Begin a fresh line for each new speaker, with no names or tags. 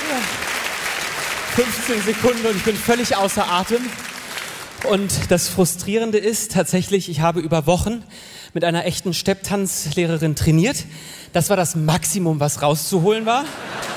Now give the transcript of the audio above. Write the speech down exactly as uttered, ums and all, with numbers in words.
fünfzehn Sekunden und ich bin völlig außer Atem. Und das Frustrierende ist tatsächlich, ich habe über Wochen mit einer echten Stepptanzlehrerin trainiert. Das war das Maximum, was rauszuholen war.